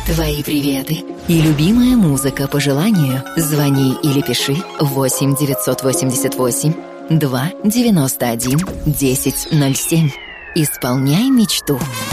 Твои приветы и любимая музыка по желанию. Звони или пиши 8 988 2 91 10 07. Исполняй мечту.